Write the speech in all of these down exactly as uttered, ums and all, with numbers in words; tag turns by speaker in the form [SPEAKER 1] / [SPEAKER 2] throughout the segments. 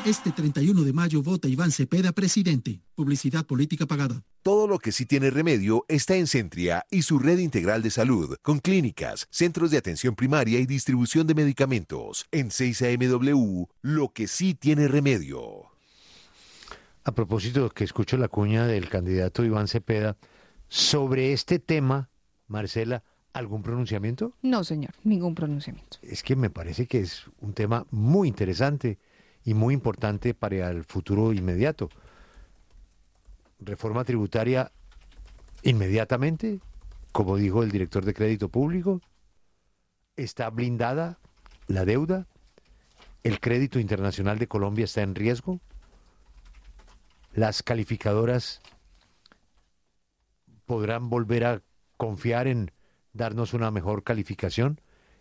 [SPEAKER 1] Este treinta y uno de mayo vota Iván Cepeda presidente. Publicidad política pagada.
[SPEAKER 2] Todo lo que sí tiene remedio está en Centria y su red integral de salud, con clínicas, centros de atención primaria y distribución de medicamentos. En seis A M W, lo que sí tiene remedio.
[SPEAKER 3] A propósito que escucho la cuña del candidato Iván Cepeda, sobre este tema, Marcela, ¿algún pronunciamiento?
[SPEAKER 4] No, señor, ningún pronunciamiento.
[SPEAKER 3] Es que me parece que es un tema muy interesante y muy importante para el futuro inmediato. Reforma tributaria inmediatamente, como dijo el director de Crédito Público. ¿Está blindada la deuda? ¿El crédito internacional de Colombia está en riesgo? ¿Las calificadoras podrán volver a confiar en darnos una mejor calificación?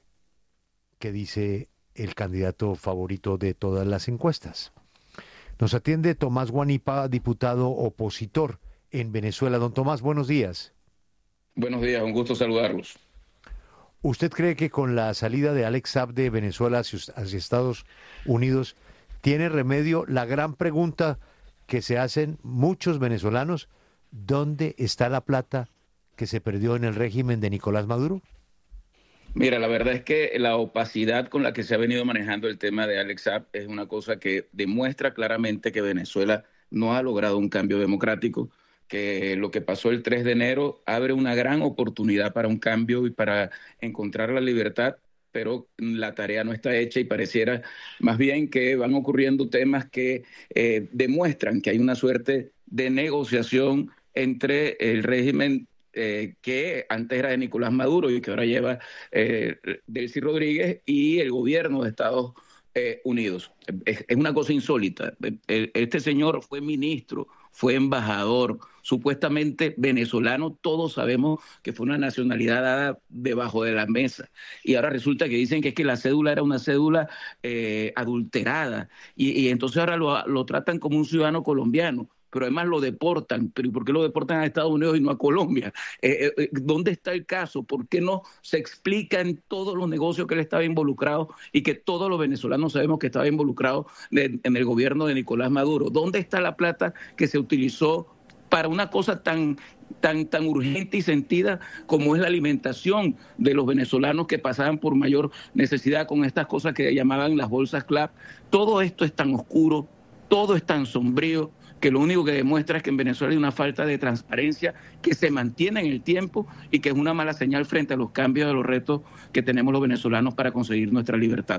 [SPEAKER 3] ¿Qué dice el candidato favorito de todas las encuestas? Nos atiende Tomás Guanipa, diputado opositor en Venezuela. Don Tomás, buenos días.
[SPEAKER 5] Buenos días, un gusto saludarlos.
[SPEAKER 3] ¿Usted cree que con la salida de Alex Saab de Venezuela hacia, hacia Estados Unidos tiene remedio la gran pregunta que se hacen muchos venezolanos? ¿Dónde está la plata que se perdió en el régimen de Nicolás Maduro?
[SPEAKER 5] Mira, la verdad es que la opacidad con la que se ha venido manejando el tema de Alex Saab es una cosa que demuestra claramente que Venezuela no ha logrado un cambio democrático, que lo que pasó el tres de enero abre una gran oportunidad para un cambio y para encontrar la libertad, pero la tarea no está hecha y pareciera más bien que van ocurriendo temas que eh, demuestran que hay una suerte de negociación entre el régimen Eh, que antes era de Nicolás Maduro y que ahora lleva eh, Delcy Rodríguez y el gobierno de Estados eh, Unidos. Es, es una cosa insólita. El, este señor fue ministro, fue embajador, supuestamente venezolano, todos sabemos que fue una nacionalidad dada debajo de la mesa. Y ahora resulta que dicen que es que la cédula era una cédula eh, adulterada y, y entonces ahora lo, lo tratan como un ciudadano colombiano. Pero además lo deportan. ¿Pero por qué lo deportan a Estados Unidos y no a Colombia? Eh, eh, ¿Dónde está el caso? ¿Por qué no se explica en todos los negocios que él estaba involucrado y que todos los venezolanos sabemos que estaba involucrado de, en el gobierno de Nicolás Maduro? ¿Dónde está la plata que se utilizó para una cosa tan, tan, tan urgente y sentida como es la alimentación de los venezolanos que pasaban por mayor necesidad con estas cosas que llamaban las bolsas CLAP? Todo esto es tan oscuro, todo es tan sombrío, que lo único que demuestra es que en Venezuela hay una falta de transparencia que se mantiene en el tiempo y que es una mala señal frente a los cambios de los retos que tenemos los venezolanos para conseguir nuestra libertad.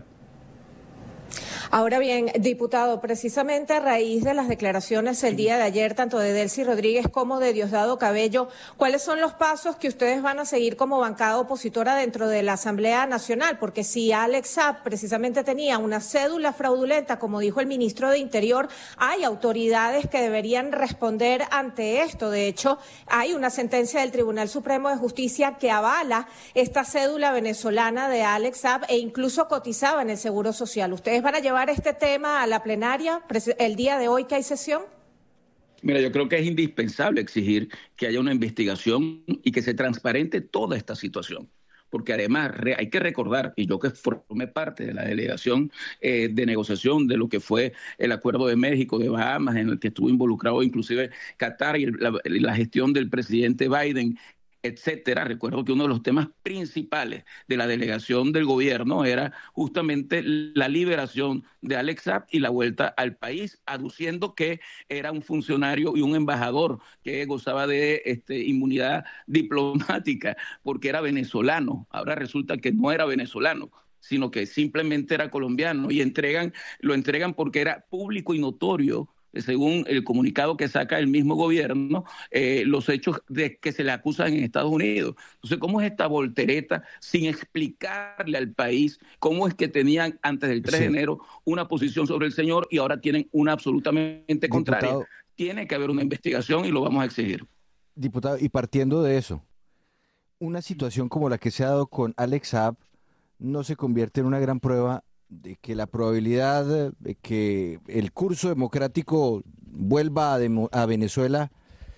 [SPEAKER 6] Ahora bien, diputado, precisamente a raíz de las declaraciones el día de ayer, tanto de Delcy Rodríguez como de Diosdado Cabello, ¿cuáles son los pasos que ustedes van a seguir como bancada opositora dentro de la Asamblea Nacional? Porque si Alex Saab precisamente tenía una cédula fraudulenta, como dijo el ministro de Interior, hay autoridades que deberían responder ante esto. De hecho, hay una sentencia del Tribunal Supremo de Justicia que avala esta cédula venezolana de Alex Saab e incluso cotizaba en el Seguro Social. ¿Ustedes van a llevar este tema a la plenaria el día de hoy que hay sesión?
[SPEAKER 5] Mira, yo creo que es indispensable exigir que haya una investigación y que se transparente toda esta situación. Porque además hay que recordar, y yo que formé parte de la delegación eh, de negociación de lo que fue el Acuerdo de México, de Bahamas, en el que estuvo involucrado inclusive Qatar y la, la gestión del presidente Biden, etcétera. Recuerdo que uno de los temas principales de la delegación del gobierno era justamente la liberación de Alex Saab y la vuelta al país, aduciendo que era un funcionario y un embajador que gozaba de este, inmunidad diplomática porque era venezolano. Ahora resulta que no era venezolano, sino que simplemente era colombiano y entregan, lo entregan porque era público y notorio, según el comunicado que saca el mismo gobierno, eh, los hechos de que se le acusan en Estados Unidos. Entonces, ¿cómo es esta voltereta sin explicarle al país cómo es que tenían antes del tres sí. de enero una posición sobre el señor y ahora tienen una absolutamente contraria? Diputado, tiene que haber una investigación y lo vamos a exigir.
[SPEAKER 7] Diputado, y partiendo de eso, una situación como la que se ha dado con Alex Saab no se convierte en una gran prueba de que la probabilidad de que el curso democrático vuelva a, demo, a Venezuela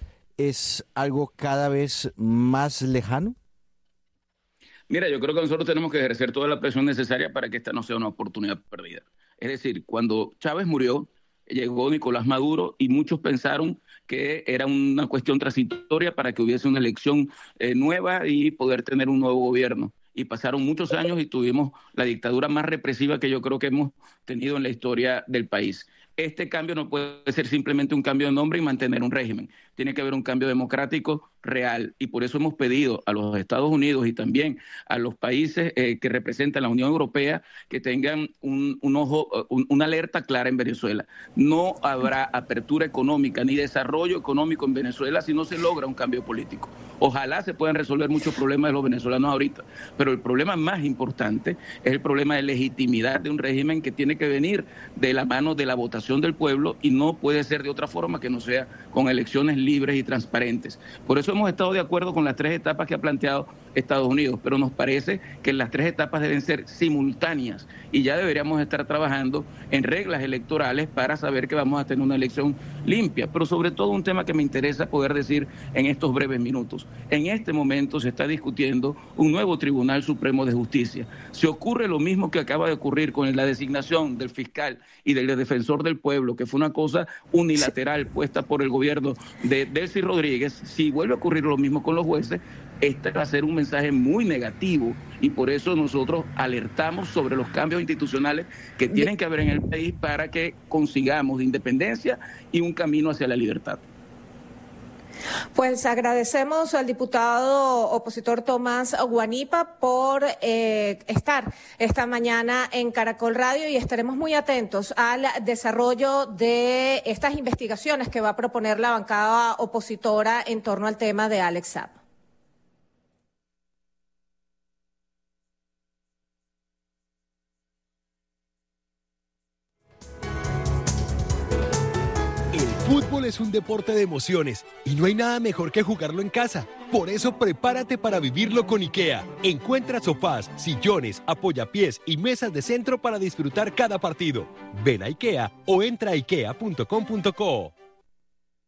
[SPEAKER 7] es algo cada vez más lejano?
[SPEAKER 5] Mira, yo creo que nosotros tenemos que ejercer toda la presión necesaria para que esta no sea una oportunidad perdida. Es decir, cuando Chávez murió, llegó Nicolás Maduro y muchos pensaron que era una cuestión transitoria para que hubiese una elección eh, nueva y poder tener un nuevo gobierno. Y pasaron muchos años y tuvimos la dictadura más represiva que yo creo que hemos tenido en la historia del país. Este cambio no puede ser simplemente un cambio de nombre y mantener un régimen. Tiene que haber un cambio democrático real y por eso hemos pedido a los Estados Unidos y también a los países eh, que representan la Unión Europea que tengan un, un ojo, un, una alerta clara en Venezuela. No habrá apertura económica ni desarrollo económico en Venezuela si no se logra un cambio político. Ojalá se puedan resolver muchos problemas de los venezolanos ahorita, pero el problema más importante es el problema de legitimidad de un régimen que tiene que venir de la mano de la votación del pueblo y no puede ser de otra forma que no sea con elecciones libres y transparentes. Por eso hemos estado de acuerdo con las tres etapas que ha planteado Estados Unidos, pero nos parece que las tres etapas deben ser simultáneas y ya deberíamos estar trabajando en reglas electorales para saber que vamos a tener una elección limpia, pero sobre todo un tema que me interesa poder decir en estos breves minutos. En este momento se está discutiendo un nuevo Tribunal Supremo de Justicia. Si ocurre lo mismo que acaba de ocurrir con la designación del fiscal y del defensor del pueblo, que fue una cosa unilateral puesta por el gobierno de Delcy Rodríguez, si vuelve a ocurrir lo mismo con los jueces, este va a ser un mensaje muy negativo y por eso nosotros alertamos sobre los cambios institucionales que tienen que haber en el país para que consigamos independencia y un camino hacia la libertad.
[SPEAKER 6] Pues agradecemos al diputado opositor Tomás Guanipa por eh, estar esta mañana en Caracol Radio y estaremos muy atentos al desarrollo de estas investigaciones que va a proponer la bancada opositora en torno al tema de Alex Saab.
[SPEAKER 8] El fútbol es un deporte de emociones y no hay nada mejor que jugarlo en casa. Por eso prepárate para vivirlo con IKEA. Encuentra sofás, sillones, apoyapiés y mesas de centro para disfrutar cada partido. Ven a IKEA o entra a ikea punto com punto co.